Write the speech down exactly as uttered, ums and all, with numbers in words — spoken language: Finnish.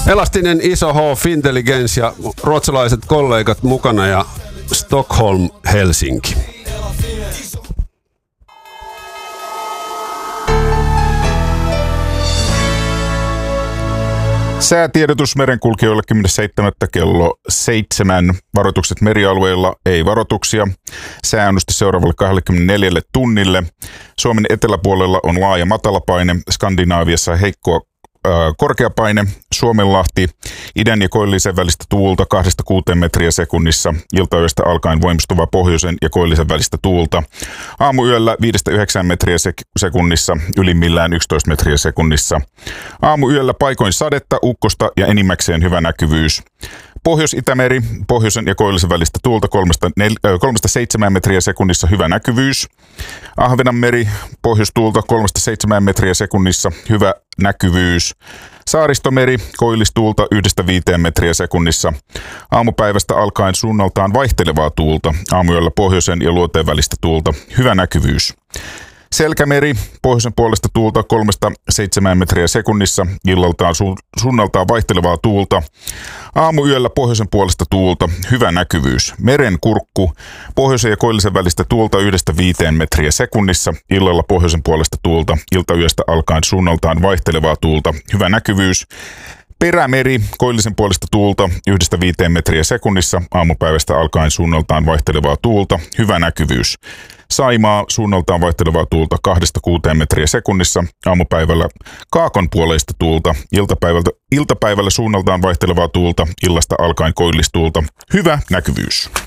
Elastinen iso H, Fintelligens ja ruotsalaiset kollegat mukana ja Stockholm, Helsinki. Säätiedotus merenkulkijoille kymmenes seitsemättä kello seitsemän. Varoitukset merialueilla, ei varoituksia. Sääennuste seuraavalle kaksikymmentäneljä tunnille. Suomen eteläpuolella on laaja matalapaine. Skandinaaviassa heikkoa äh, korkeapaine. Suomenlahti, idän ja koillisen välistä tuulta kahdesta kuuteen metriä sekunnissa. Iltayöstä alkaen voimistuva pohjoisen ja koillisen välistä tuulta. Aamuyöllä viidestä yhdeksään metriä sek- sekunnissa, ylimmillään yksitoista metriä sekunnissa. Aamuyöllä paikoin sadetta, ukkosta ja enimmäkseen hyvä näkyvyys. Pohjois-Itämeri, pohjoisen ja koillisen välistä tuulta kolmesta seitsemään metriä sekunnissa, hyvä näkyvyys. Ahvenanmeri, pohjoistuulta kolmesta seitsemään metriä sekunnissa, hyvä näkyvyys. Saaristomeri, koillistuulta yhdestä viiteen metriä sekunnissa. Aamupäivästä alkaen suunnaltaan vaihtelevaa tuulta, aamuyöllä pohjoisen ja luoteen välistä tuulta, hyvä näkyvyys. Selkämeri, pohjoisen puolesta tuulta kolmesta seitsemään metriä sekunnissa, illaltaan su- suunnaltaan vaihtelevaa tuulta. Aamuyöllä pohjoisen puolesta tuulta, hyvä näkyvyys. Meren kurkku, pohjoisen ja koillisen välistä tuulta yhdestä viiteen metriä sekunnissa, illalla pohjoisen puolesta tuulta, iltayöstä alkaen suunnaltaan vaihtelevaa tuulta, hyvä näkyvyys. Perämeri, koillisen puolesta tuulta yhdestä viiteen metriä sekunnissa, aamupäivästä alkaen suunnaltaan vaihtelevaa tuulta, hyvä näkyvyys. Saimaa, suunnaltaan vaihtelevaa tuulta kahdesta kuuteen metriä sekunnissa, aamupäivällä kaakon puoleista tuulta, iltapäivältä, iltapäivällä suunnaltaan vaihtelevaa tuulta, illasta alkaen koillistuulta, hyvä näkyvyys.